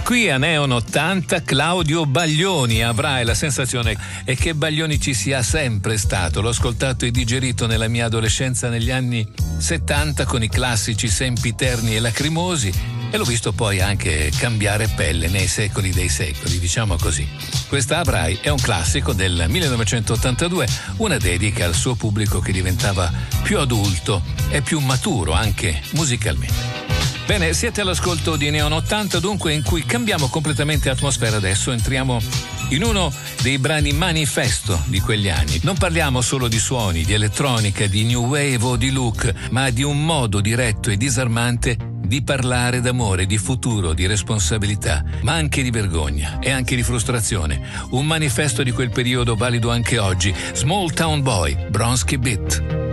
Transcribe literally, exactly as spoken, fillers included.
Qui a Neon ottanta Claudio Baglioni. Avrai la sensazione è che Baglioni ci sia sempre stato. L'ho ascoltato e digerito nella mia adolescenza negli anni settanta con i classici sempiterni e lacrimosi, e l'ho visto poi anche cambiare pelle nei secoli dei secoli, diciamo così. Questa Avrai è un classico del millenovecentottantadue, una dedica al suo pubblico che diventava più adulto e più maturo anche musicalmente. Bene, siete all'ascolto di Neon ottanta, dunque, in cui cambiamo completamente atmosfera. Adesso entriamo in uno dei brani manifesto di quegli anni. Non parliamo solo di suoni, di elettronica, di new wave o di look, ma di un modo diretto e disarmante di parlare d'amore, di futuro, di responsabilità, ma anche di vergogna e anche di frustrazione. Un manifesto di quel periodo valido anche oggi. Small Town Boy, Bronski Beat.